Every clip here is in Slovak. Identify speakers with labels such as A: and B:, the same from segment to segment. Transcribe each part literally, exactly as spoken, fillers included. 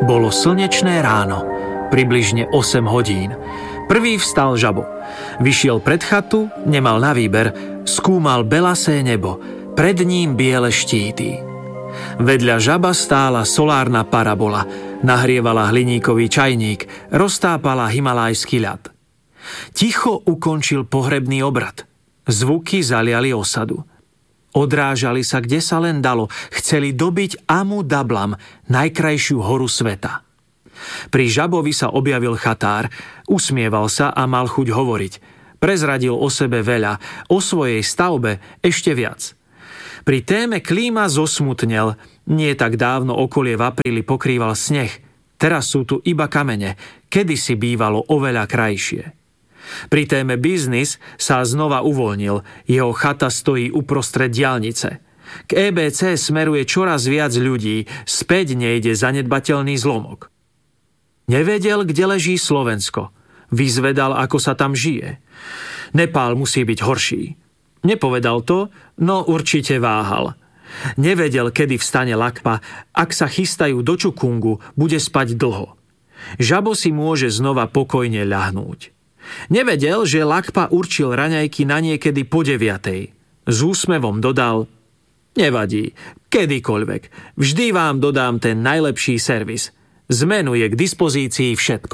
A: Bolo slnečné ráno, približne osem hodín. Prvý vstal Žabo. Vyšiel pred chatu, nemal na výber, skúmal belasé nebo, pred ním biele štíty. Vedľa Žaba stála solárna parabola, nahrievala hliníkový čajník, roztápala himalajský ľad. Ticho ukončil pohrebný obrad. Zvuky zaliali osadu. Odrážali sa, kde sa len dalo. Chceli dobiť Amu Dablam, najkrajšiu horu sveta. Pri Žabovi sa objavil chatár. Usmieval sa a mal chuť hovoriť. Prezradil o sebe veľa, o svojej stavbe ešte viac. Pri téme klíma zosmutnel. Nie tak dávno okolie v apríli pokrýval sneh. Teraz sú tu iba kamene. Kedysi bývalo oveľa krajšie. Pri téme biznis sa znova uvoľnil. Jeho chata stojí uprostred diaľnice. K é bé cé smeruje čoraz viac ľudí. Späť nejde zanedbateľný zlomok. Nevedel, kde leží Slovensko. Vyzvedal, ako sa tam žije. Nepál musí byť horší. Nepovedal to, no určite váhal. Nevedel, kedy vstane Lakpa. Ak sa chystajú do Čukungu, bude spať dlho. Žabo si môže znova pokojne ľahnúť. Nevedel, že Lakpa určil raňajky na niekedy po deviatej. S úsmevom dodal: nevadí, kedykoľvek. Vždy vám dodám ten najlepší servis. Z menu je k dispozícii všetko.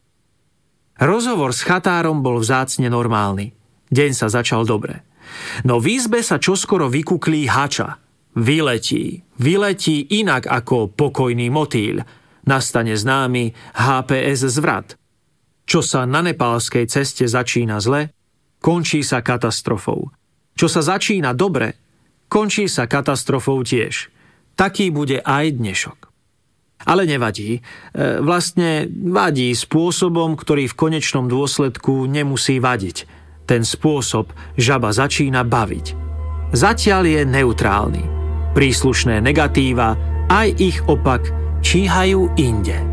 A: Rozhovor s chatárom bol vzácne normálny. Deň sa začal dobre. No v izbe sa čoskoro vykuklí hača. Vyletí, vyletí inak ako pokojný motýľ. Nastane známy há pé es zvrat. Čo sa na nepálskej ceste začína zle, končí sa katastrofou. Čo sa začína dobre, končí sa katastrofou tiež. Taký bude aj dnešok. Ale nevadí. E, vlastne vadí spôsobom, ktorý v konečnom dôsledku nemusí vadiť. Ten spôsob Žaba začína baviť. Zatiaľ je neutrálny. Príslušné negatíva, aj ich opak, číhajú inde.